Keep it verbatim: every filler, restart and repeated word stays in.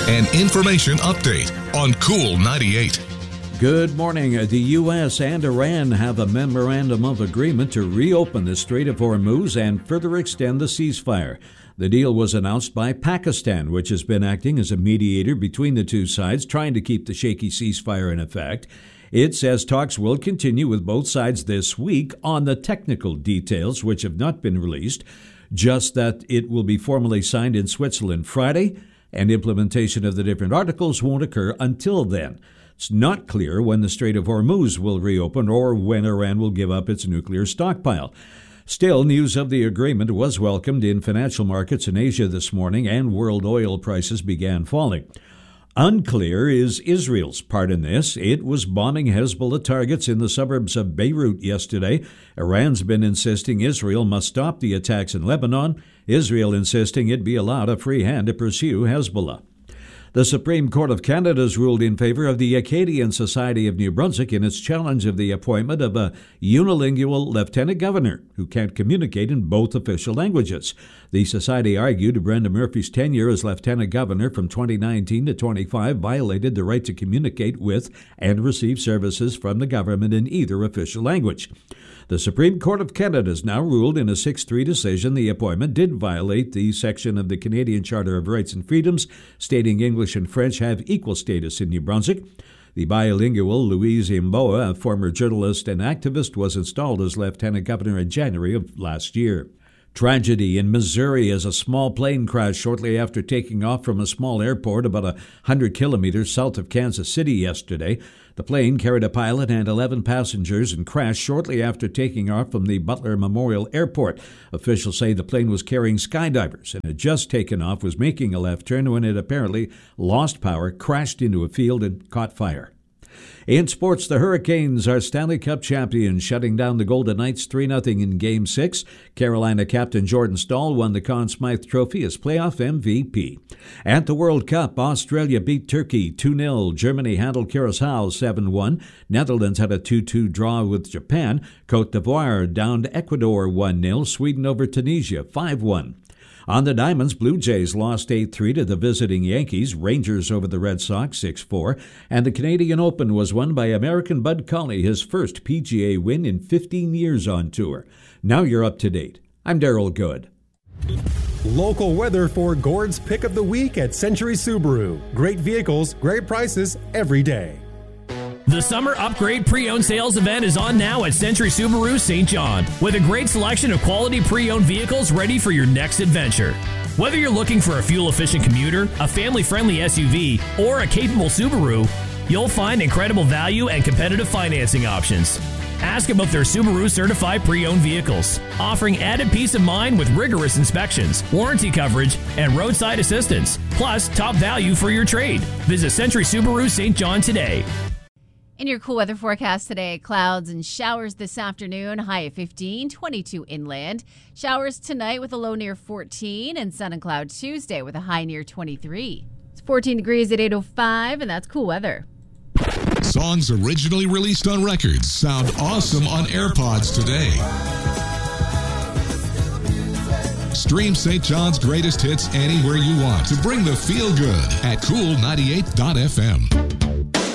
An information update on Cool ninety-eight. Good morning. The U S and Iran have a memorandum of agreement to reopen the Strait of Hormuz and further extend the ceasefire. The deal was announced by Pakistan, which has been acting as a mediator between the two sides, trying to keep the shaky ceasefire in effect. It says talks will continue with both sides this week on the technical details, which have not been released, just that it will be formally signed in Switzerland Friday, and implementation of the different articles won't occur until then. It's not clear when the Strait of Hormuz will reopen or when Iran will give up its nuclear stockpile. Still, news of the agreement was welcomed in financial markets in Asia this morning, and world oil prices began falling. Unclear is Israel's part in this. It was bombing Hezbollah targets in the suburbs of Beirut yesterday. Iran's been insisting Israel must stop the attacks in Lebanon. Israel insisting it be allowed a free hand to pursue Hezbollah. The Supreme Court of Canada has ruled in favor of the Acadian Society of New Brunswick in its challenge of the appointment of a unilingual lieutenant governor who can't communicate in both official languages. The society argued Brenda Murphy's tenure as lieutenant governor from twenty nineteen to twenty-five violated the right to communicate with and receive services from the government in either official language. The Supreme Court of Canada has now ruled in a six three decision the appointment did violate the section of the Canadian Charter of Rights and Freedoms stating English and French have equal status in New Brunswick. The bilingual Louise Imboa, a former journalist and activist, was installed as lieutenant governor in January of last year. Tragedy in Missouri as a small plane crashed shortly after taking off from a small airport about one hundred kilometers south of Kansas City yesterday. The plane carried a pilot and eleven passengers and crashed shortly after taking off from the Butler Memorial Airport. Officials say the plane was carrying skydivers and had just taken off, was making a left turn when it apparently lost power, crashed into a field, and caught fire. In sports, the Hurricanes are Stanley Cup champions, shutting down the Golden Knights three nothing in Game six. Carolina captain Jordan Staal won the Conn Smythe Trophy as playoff M V P. At the World Cup, Australia beat Turkey two nil. Germany handled Curaçao seven one. Netherlands had a two two draw with Japan. Côte d'Ivoire downed Ecuador one nil. Sweden over Tunisia five one. On the Diamonds, Blue Jays lost eight three to the visiting Yankees, Rangers over the Red Sox six four, and the Canadian Open was won by American Bud Colley, his first P G A win in fifteen years on tour. Now you're up to date. I'm Darryl Good. Local weather for Gord's Pick of the Week at Century Subaru. Great vehicles, great prices every day. The Summer Upgrade Pre-Owned Sales event is on now at Century Subaru Saint John, with a great selection of quality pre-owned vehicles ready for your next adventure. Whether you're looking for a fuel-efficient commuter, a family-friendly S U V, or a capable Subaru, you'll find incredible value and competitive financing options. Ask about their Subaru certified pre-owned vehicles, offering added peace of mind with rigorous inspections, warranty coverage, and roadside assistance, plus top value for your trade. Visit Century Subaru Saint John today. In your cool weather forecast today, clouds and showers this afternoon, high of fifteen, twenty-two inland. Showers tonight with a low near fourteen, and sun and cloud Tuesday with a high near twenty-three. It's fourteen degrees at eight oh five, and that's cool weather. Songs originally released on records sound awesome on AirPods today. Stream Saint John's greatest hits anywhere you want to bring the feel good at cool ninety-eight dot f m.